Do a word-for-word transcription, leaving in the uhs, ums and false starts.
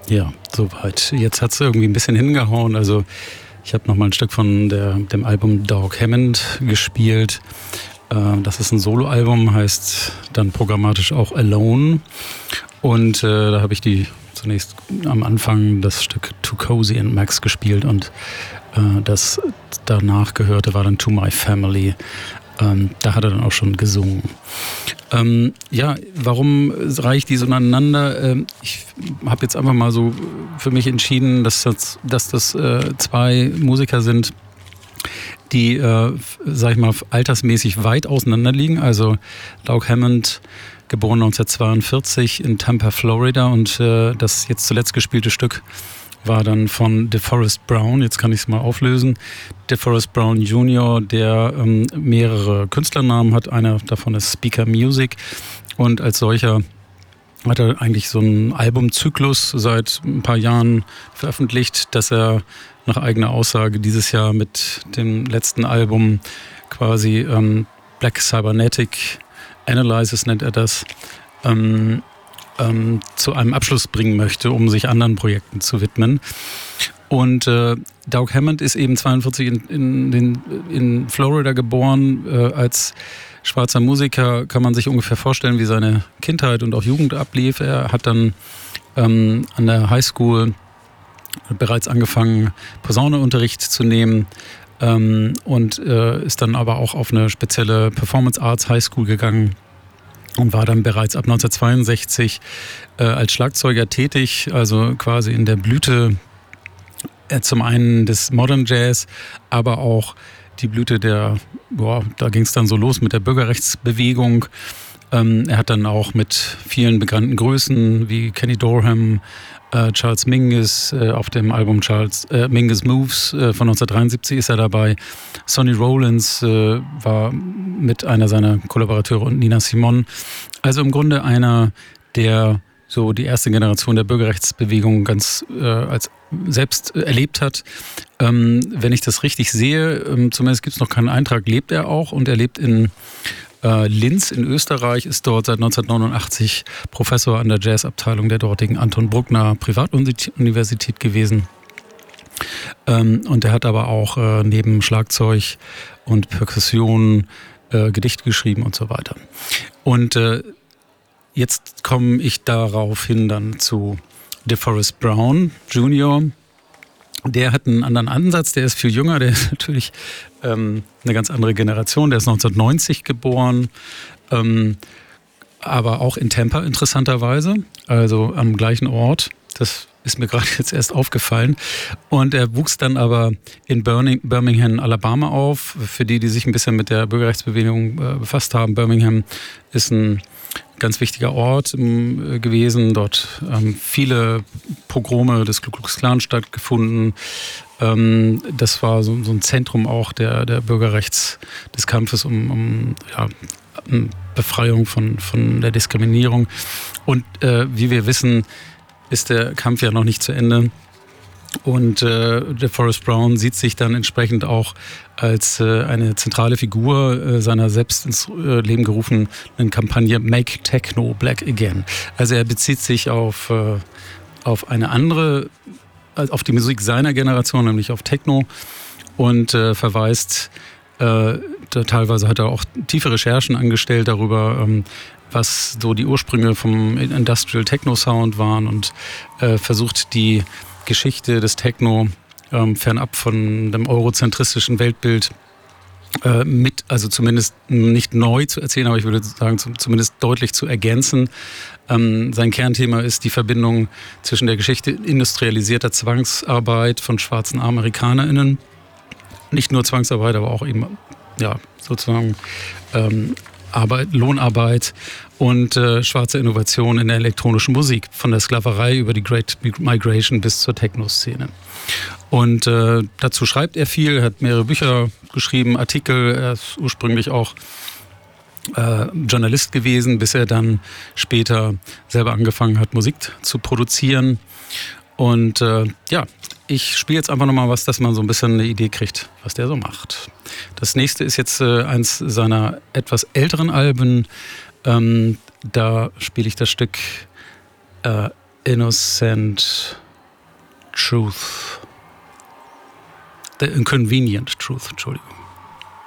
Ja, soweit. Jetzt hat es irgendwie ein bisschen hingehauen. Also ich habe nochmal ein Stück von der, dem Album Doug Hammond gespielt. Äh, das ist ein Soloalbum, heißt dann programmatisch auch Alone. Und äh, da habe ich die zunächst am Anfang das Stück Too Cozy and Max gespielt und äh, das danach gehörte war dann To My Family. Ähm, da hat er dann auch schon gesungen. Ähm, ja, warum reiche ich die so aneinander? Ähm, ich habe jetzt einfach mal so für mich entschieden, dass das, dass das äh, zwei Musiker sind, die, äh, sag ich mal, altersmäßig weit auseinander liegen. Also Doug Hammond, geboren neunzehnhundertzweiundvierzig in Tampa, Florida, und äh, das jetzt zuletzt gespielte Stück war dann von DeForest Brown, jetzt kann ich es mal auflösen. DeForest Brown Junior, der ähm, mehrere Künstlernamen hat, einer davon ist Speaker Music, und als solcher hat er eigentlich so einen Albumzyklus seit ein paar Jahren veröffentlicht, dass er nach eigener Aussage dieses Jahr mit dem letzten Album quasi ähm, Black Cybernetic Analysis nennt er das, ähm, ähm, zu einem Abschluss bringen möchte, um sich anderen Projekten zu widmen. Und äh, Doug Hammond ist eben zweiundvierzig in, in, in, in Florida geboren. Äh, als schwarzer Musiker kann man sich ungefähr vorstellen, wie seine Kindheit und auch Jugend ablief. Er hat dann ähm, an der Highschool bereits angefangen, Posauneunterricht zu nehmen. Ähm, und äh, ist dann aber auch auf eine spezielle Performance Arts High School gegangen und war dann bereits ab neunzehnhundertzweiundsechzig äh, als Schlagzeuger tätig, also quasi in der Blüte äh, zum einen des Modern Jazz, aber auch die Blüte der, boah, da ging es dann so los mit der Bürgerrechtsbewegung. Ähm, er hat dann auch mit vielen bekannten Größen wie Kenny Dorham, Äh, Charles Mingus, äh, auf dem Album Charles äh, Mingus Moves äh, von neunzehnhundertdreiundsiebzig ist er dabei. Sonny Rollins äh, war mit einer seiner Kollaborateure und Nina Simone. Also im Grunde einer, der so die erste Generation der Bürgerrechtsbewegung ganz äh, als selbst äh, erlebt hat. Ähm, wenn ich das richtig sehe, ähm, zumindest gibt es noch keinen Eintrag, lebt er auch, und er lebt in Linz in Österreich, ist dort seit neunzehnhundertneunundachtzig Professor an der Jazzabteilung der dortigen Anton Bruckner Privatuniversität gewesen. Und er hat aber auch neben Schlagzeug und Perkussion Gedichte geschrieben und so weiter. Und jetzt komme ich daraufhin dann zu DeForest Brown Junior Der hat einen anderen Ansatz, der ist viel jünger, der ist natürlich ähm, eine ganz andere Generation, der ist neunzehnhundertneunzig geboren, ähm, aber auch in Tampa interessanterweise, also am gleichen Ort, das ist mir gerade jetzt erst aufgefallen. Und er wuchs dann aber in Birmingham, Alabama auf. Für die, die sich ein bisschen mit der Bürgerrechtsbewegung äh, befasst haben, Birmingham ist ein ganz wichtiger Ort ähm, gewesen. Dort haben viele Pogrome des Ku Klux Klan stattgefunden. Ähm, das war so, so ein Zentrum auch der, der Bürgerrechts, des Kampfes um, um ja, Befreiung von, von der Diskriminierung. Und äh, wie wir wissen, ist der Kampf ja noch nicht zu Ende. Und äh, DeForest Brown sieht sich dann entsprechend auch als äh, eine zentrale Figur äh, seiner selbst ins äh, Leben gerufenen Kampagne Make Techno Black Again. Also er bezieht sich auf, äh, auf eine andere, also auf die Musik seiner Generation, nämlich auf Techno, und äh, verweist, äh, da, teilweise hat er auch tiefe Recherchen angestellt darüber, ähm, was so die Ursprünge vom Industrial Techno Sound waren, und äh, versucht die Geschichte des Techno ähm, fernab von dem eurozentristischen Weltbild äh, mit, also zumindest nicht neu zu erzählen, aber ich würde sagen zumindest deutlich zu ergänzen. Ähm, sein Kernthema ist die Verbindung zwischen der Geschichte industrialisierter Zwangsarbeit von schwarzen AmerikanerInnen, nicht nur Zwangsarbeit, aber auch eben ja sozusagen ähm, Arbeit, Lohnarbeit und äh, schwarze Innovation in der elektronischen Musik, von der Sklaverei über die Great Migration bis zur Techno-Szene. Und äh, dazu schreibt er viel, er hat mehrere Bücher geschrieben, Artikel, er ist ursprünglich auch äh, Journalist gewesen, bis er dann später selber angefangen hat, Musik zu produzieren. Und äh, ja, ich spiele jetzt einfach nochmal was, dass man so ein bisschen eine Idee kriegt, was der so macht. Das nächste ist jetzt äh, eins seiner etwas älteren Alben. Ähm, da spiele ich das Stück äh, Innocent Truth. The Inconvenient Truth, Entschuldigung.